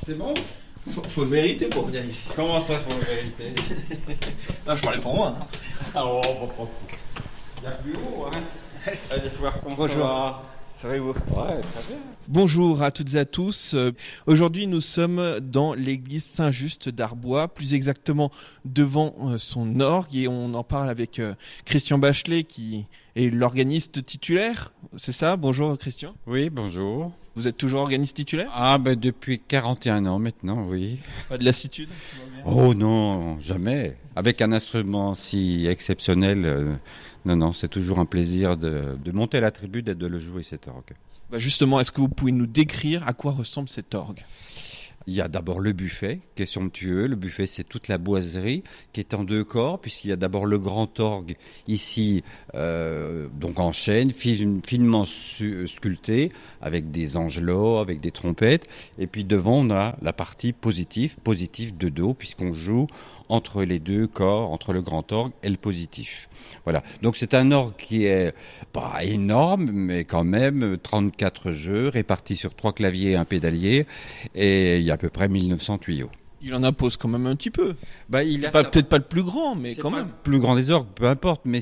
C'est bon? Faut le mériter pour venir ici. Comment ça, faut le vérité? Non, je parlais pour moi. Hein. Alors, on va prendre tout. Il y a plus haut, hein? Allez voir comment Bonjour. ça va. Ça va et vous? Ouais, très bien. Bonjour à toutes et à tous. Aujourd'hui, nous sommes dans l'église Saint-Just d'Arbois, plus exactement devant son orgue, et on en parle avec Christian Bachelet, qui est l'organiste titulaire. C'est ça? Bonjour Christian. Oui, bonjour. Vous êtes toujours organiste titulaire? Ah, ben depuis 41 ans maintenant, oui. Pas de lassitude? Oh non, jamais. Avec un instrument si exceptionnel, non, c'est toujours un plaisir de monter à la tribune et de le jouer, cet orgue. Bah justement, est-ce que vous pouvez nous décrire à quoi ressemble cet orgue? Il y a d'abord le buffet, qui est somptueux. Le buffet, c'est toute la boiserie, qui est en 2 corps, puisqu'il y a d'abord le grand orgue, ici, donc en chêne, finement sculpté, avec des angelots, avec des trompettes. Et puis devant, on a la partie positive de dos, puisqu'on joue entre les 2 corps, entre le grand orgue et le positif. Voilà. Donc c'est un orgue qui est pas énorme, mais quand même 34 jeux répartis sur 3 claviers et un pédalier, et il y a à peu près 1900 tuyaux. Il en impose quand même un petit peu. Il a Peut-être pas le plus grand, mais quand même. Le plus grand des orgues, peu importe, mais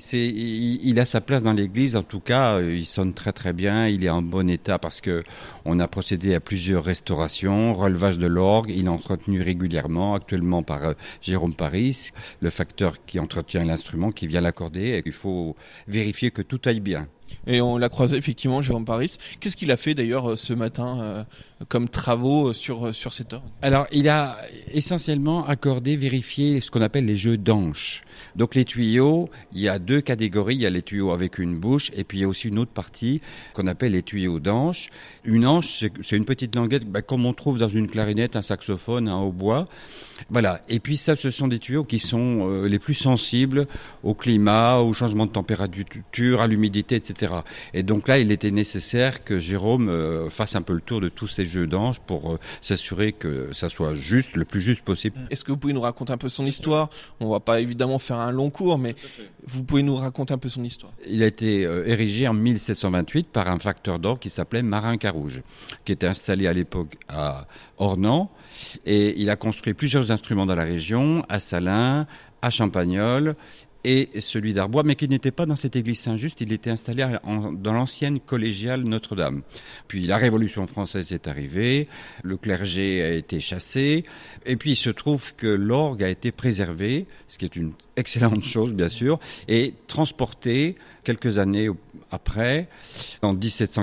il a sa place dans l'église. En tout cas, il sonne très très bien. Il est en bon état parce que on a procédé à plusieurs restaurations, relevage de l'orgue. Il est entretenu régulièrement, actuellement par Jérôme Paris, le facteur qui entretient l'instrument, qui vient l'accorder. Et il faut vérifier que tout aille bien. Et on l'a croisé effectivement, Jérôme Paris. Qu'est-ce qu'il a fait d'ailleurs ce matin comme travaux sur cet orgue? Alors, il a essentiellement accordé, vérifié ce qu'on appelle les jeux d'anches. Donc les tuyaux, il y a 2 catégories. Il y a les tuyaux avec une bouche, et puis il y a aussi une autre partie qu'on appelle les tuyaux d'anches. Une anche, c'est une petite languette, comme on trouve dans une clarinette, un saxophone, un hautbois. Voilà. Et puis ça, ce sont des tuyaux qui sont les plus sensibles au climat, au changement de température, à l'humidité, etc. Et donc là, il était nécessaire que Jérôme fasse un peu le tour de tous ces jeux d'anges pour s'assurer que ça soit juste, le plus juste possible. Est-ce que vous pouvez nous raconter un peu son histoire? On va pas évidemment faire un long cours, mais vous pouvez nous raconter un peu son histoire. Il a été érigé en 1728 par un facteur d'orgue qui s'appelait Marin Carouge, qui était installé à l'époque à Ornans, et il a construit plusieurs instruments dans la région, à Salins, à Champagnole, et celui d'Arbois, mais qui n'était pas dans cette église Saint-Just, il était installé dans l'ancienne collégiale Notre-Dame. Puis la Révolution française est arrivée, le clergé a été chassé, et puis il se trouve que l'orgue a été préservé, ce qui est une excellente chose bien sûr, et transporté quelques années après, en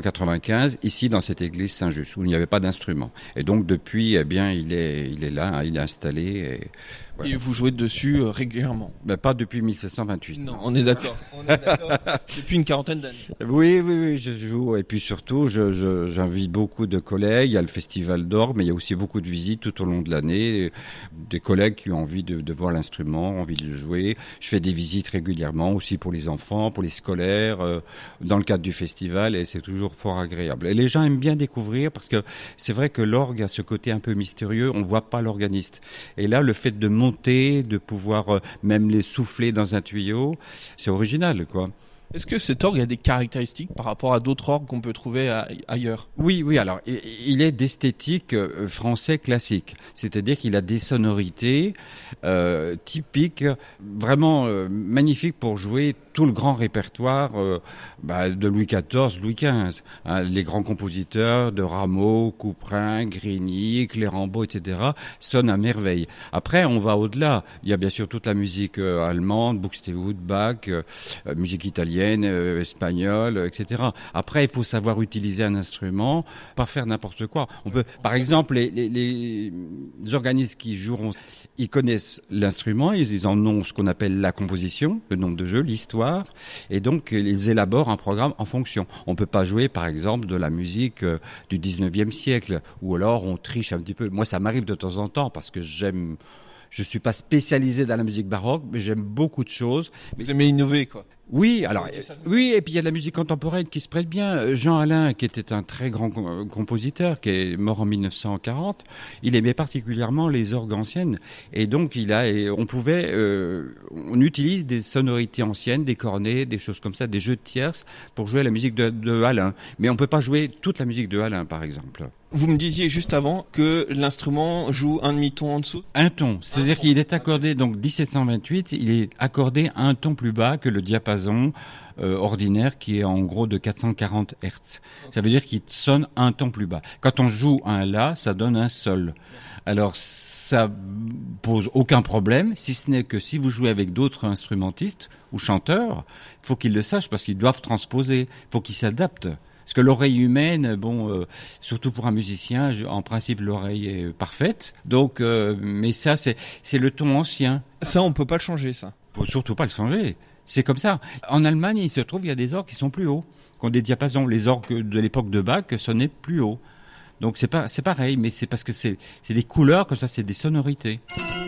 1795, ici dans cette église Saint-Just, où il n'y avait pas d'instrument. Et donc depuis, eh bien, il est là, hein, il est installé. Et, voilà. Et vous jouez dessus régulièrement? Pas depuis 1728. Non, on est d'accord. Depuis une quarantaine d'années. Oui, je joue. Et puis surtout, j'invite beaucoup de collègues. Il y a le festival d'orgue, mais il y a aussi beaucoup de visites tout au long de l'année. Des collègues qui ont envie de voir l'instrument, envie de le jouer. Je fais des visites régulièrement aussi pour les enfants, pour les scolaires, dans le cadre du festival, et c'est toujours fort agréable. Et les gens aiment bien découvrir parce que c'est vrai que l'orgue a ce côté un peu mystérieux. On voit pas l'organiste. Et là, le fait de monter, de pouvoir même les souffler dans un tuyau, c'est original, quoi. Est-ce que cet orgue a des caractéristiques par rapport à d'autres orgues qu'on peut trouver ailleurs? Oui, alors il est d'esthétique français classique, c'est-à-dire qu'il a des sonorités typiques, vraiment magnifiques pour jouer tout le grand répertoire de Louis XIV, Louis XV. Hein, les grands compositeurs de Rameau, Couperin, Grigny, Clérambault, etc. sonnent à merveille. Après, on va au-delà. Il y a bien sûr toute la musique allemande, Buxtehude, Bach, musique italienne, espagnole, etc. Après, il faut savoir utiliser un instrument, pas faire n'importe quoi. On peut, par exemple, les organistes qui joueront, ils connaissent l'instrument, ils en ont ce qu'on appelle la composition, le nombre de jeux, l'histoire, et donc ils élaborent un programme en fonction. On peut pas jouer, par exemple, de la musique du 19e siècle, ou alors on triche un petit peu. Moi, ça m'arrive de temps en temps, parce que je suis pas spécialisé dans la musique baroque, mais j'aime beaucoup de choses. Vous aimez innover, quoi. Oui, et puis il y a de la musique contemporaine qui se prête bien. Jean Alain, qui était un très grand compositeur, qui est mort en 1940, il aimait particulièrement les orgues anciennes. Et donc on utilise des sonorités anciennes, des cornets, des choses comme ça, des jeux de tierces pour jouer la musique de Alain. Mais on peut pas jouer toute la musique de Alain, par exemple. Vous me disiez juste avant que l'instrument joue un demi-ton en dessous. Un ton, c'est-à-dire qu'il est accordé, donc 1728, il est accordé un ton plus bas que le diapason ordinaire qui est en gros de 440 Hz. Ça veut dire qu'il sonne un ton plus bas. Quand on joue un La, ça donne un Sol. Alors ça pose aucun problème, si ce n'est que si vous jouez avec d'autres instrumentistes ou chanteurs, il faut qu'ils le sachent parce qu'ils doivent transposer, il faut qu'ils s'adaptent. Parce que l'oreille humaine, surtout pour un musicien, en principe l'oreille est parfaite. Donc, mais ça c'est le ton ancien. Ça on peut pas le changer, ça. Faut surtout pas le changer. C'est comme ça. En Allemagne, il se trouve il y a des orgues qui sont plus hauts, qui ont des diapasons. Les orgues de l'époque de Bach sonnaient plus haut. Donc c'est pareil, mais c'est parce que c'est des couleurs comme ça, c'est des sonorités.